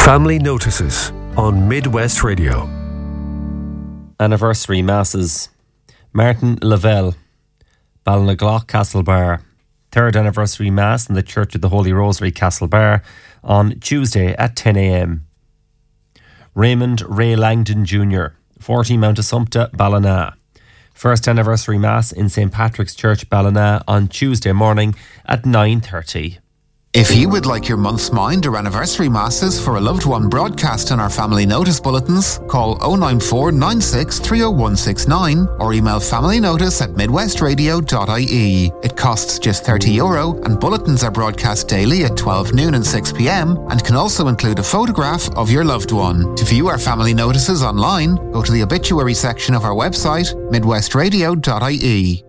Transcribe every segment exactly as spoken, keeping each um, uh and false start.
Family Notices on Midwest Radio. Anniversary Masses. Martin Lavelle, Ballinaglock, Castlebar. Third Anniversary Mass in the Church of the Holy Rosary, Castlebar, on Tuesday at ten a.m. Raymond Ray Langdon Junior, forty Mount Assumpta, Ballina. First Anniversary Mass in Saint Patrick's Church, Ballina, on Tuesday morning at nine thirty. If you would like your month's mind or anniversary masses for a loved one broadcast in our family notice bulletins, call oh nine four nine six three oh one six nine or email familynotice at midwestradio dot I E. It costs just thirty euro and bulletins are broadcast daily at twelve noon and six p.m. and can also include a photograph of your loved one. To view our family notices online, go to the obituary section of our website, midwestradio dot I E.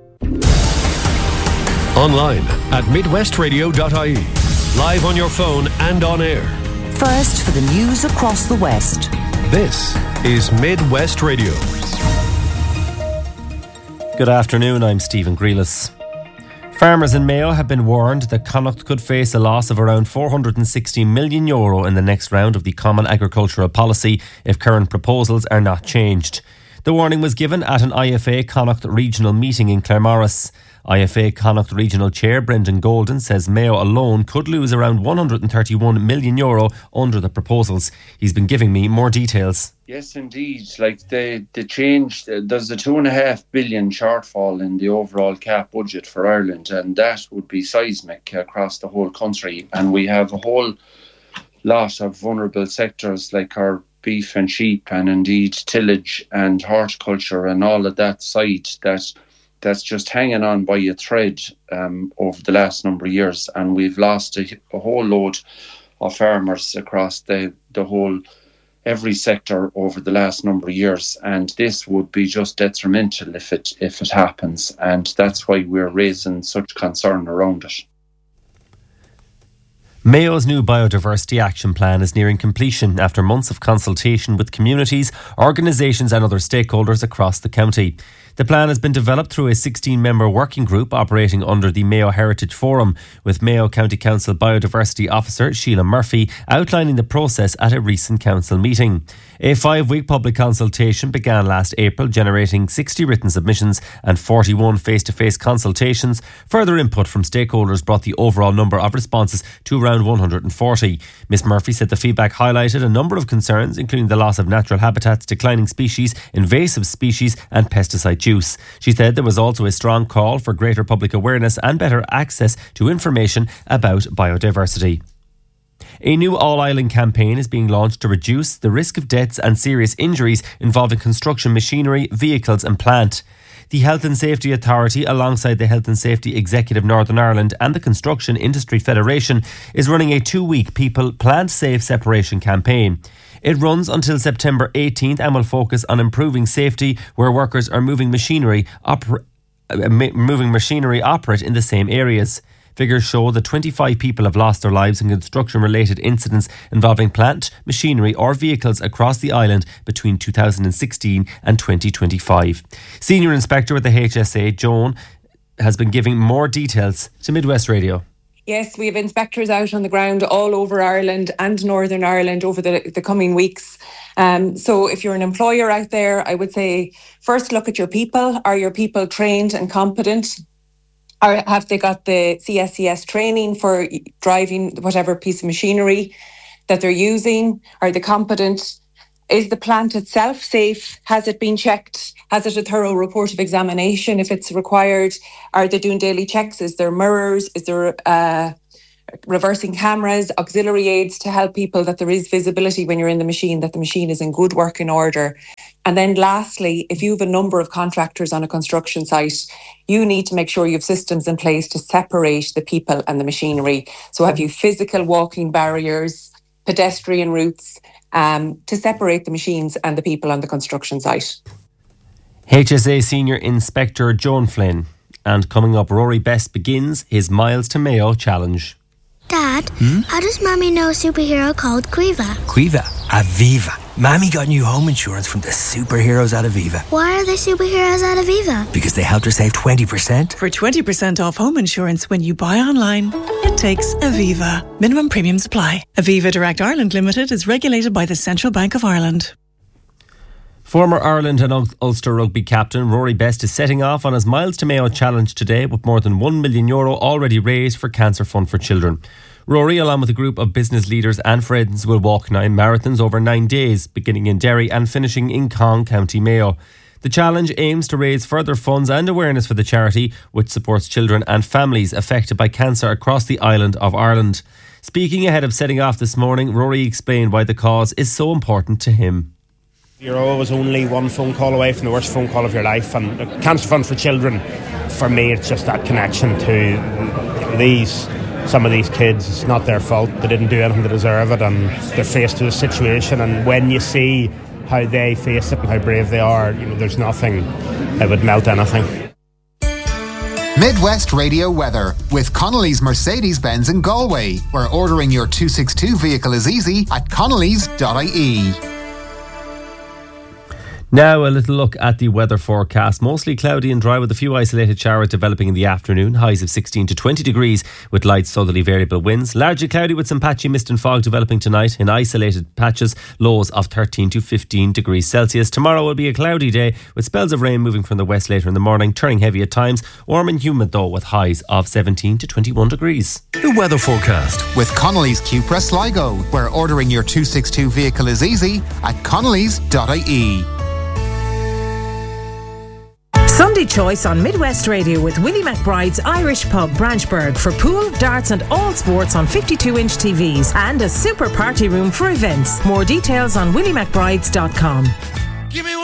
Online at midwestradio dot I E. Live on your phone and on air. First for the news across the West. This is Midwest Radio. Good afternoon, I'm Stephen Grealis. Farmers in Mayo have been warned that Connacht could face a loss of around four hundred sixty million euro in the next round of the Common Agricultural Policy if current proposals are not changed. The warning was given at an I F A Connacht regional meeting in Claremorris. I F A Connacht Regional Chair Brendan Golden says Mayo alone could lose around one hundred thirty-one million euro under the proposals. He's been giving me more details. Yes, indeed. Like the the change, there's a two and a half billion shortfall in the overall C A P budget for Ireland, and that would be seismic across the whole country. And we have a whole lot of vulnerable sectors like our beef and sheep, and indeed tillage and horticulture and all of that side that. that's just hanging on by a thread um, over the last number of years, and we've lost a, a whole load of farmers across the, the whole, every sector over the last number of years, and this would be just detrimental if it if it happens, and that's why we're raising such concern around it. Mayo's new Biodiversity Action Plan is nearing completion after months of consultation with communities, organisations and other stakeholders across the county. The plan has been developed through a sixteen-member working group operating under the Mayo Heritage Forum, with Mayo County Council Biodiversity Officer Sheila Murphy outlining the process at a recent council meeting. A five-week public consultation began last April, generating sixty written submissions and forty-one face-to-face consultations. Further input from stakeholders brought the overall number of responses to around one hundred forty. Miss Murphy said the feedback highlighted a number of concerns, including the loss of natural habitats, declining species, invasive species and pesticide use. She said there was also a strong call for greater public awareness and better access to information about biodiversity. A new all-island campaign is being launched to reduce the risk of deaths and serious injuries involving construction machinery, vehicles and plant. The Health and Safety Authority, alongside the Health and Safety Executive Northern Ireland and the Construction Industry Federation, is running a two-week People Plant Safe Separation campaign. It runs until September eighteenth and will focus on improving safety where workers are moving machinery, oper- uh, moving machinery operate in the same areas. Figures show that twenty-five people have lost their lives in construction-related incidents involving plant, machinery or vehicles across the island between two thousand sixteen and twenty twenty-five. Senior Inspector with the H S A, Joan, has been giving more details to Midwest Radio. Yes, we have inspectors out on the ground all over Ireland and Northern Ireland over the, the coming weeks. Um, so if you're an employer out there, I would say first look at your people. Are your people trained and competent? Are, have they got the C S C S training for driving whatever piece of machinery that they're using? Are they competent? Is the plant itself safe? Has it been checked? Has it a thorough report of examination if it's required? Are they doing daily checks? Is there mirrors? Is there uh, reversing cameras, auxiliary aids to help people that there is visibility when you're in the machine, that the machine is in good working order? And then lastly, if you have a number of contractors on a construction site, you need to make sure you have systems in place to separate the people and the machinery. So have you physical walking barriers, pedestrian routes, Um, to separate the machines and the people on the construction site. H S A Senior Inspector Joan Flynn. And coming up, Rory Best begins his Miles to Mayo challenge. Dad, hmm? How does Mummy know a superhero called Quiva? Quiva? Aviva. Mammy got new home insurance from the superheroes at Aviva. Why are they superheroes at Aviva? Because they helped her save twenty percent. For twenty percent off home insurance when you buy online, it takes Aviva. Minimum premiums apply. Aviva Direct Ireland Limited is regulated by the Central Bank of Ireland. Former Ireland and Ul- Ulster rugby captain Rory Best is setting off on his Miles to Mayo challenge today with more than one million euro already raised for Cancer Fund for Children. Rory, along with a group of business leaders and friends, will walk nine marathons over nine days, beginning in Derry and finishing in Cong, County Mayo. The challenge aims to raise further funds and awareness for the charity, which supports children and families affected by cancer across the island of Ireland. Speaking ahead of setting off this morning, Rory explained why the cause is so important to him. You're always only one phone call away from the worst phone call of your life, and the Cancer Fund for Children, for me, it's just that connection to these some of these kids. It's not their fault. They didn't do anything to deserve it, and they're faced with a situation, and when you see how they face it and how brave they are, you know, there's nothing that would melt anything. Midwest Radio weather with Connolly's Mercedes-Benz in Galway, where ordering your two sixty-two vehicle is easy at connellys dot I E. Now a little look at the weather forecast. Mostly cloudy and dry with a few isolated showers developing in the afternoon. Highs of sixteen to twenty degrees with light southerly variable winds. Largely cloudy with some patchy mist and fog developing tonight in isolated patches. Lows of thirteen to fifteen degrees Celsius. Tomorrow will be a cloudy day with spells of rain moving from the west later in the morning, turning heavy at times. Warm and humid though with highs of seventeen to twenty-one degrees. The weather forecast with Connolly's Cupra Sligo, where ordering your two sixty-two vehicle is easy at connellys dot I E. Sunday Choice on Midwest Radio with Willie McBride's Irish Pub, Branchburg, for pool, darts and all sports on fifty-two inch T Vs and a super party room for events. More details on willie mcbrides dot com.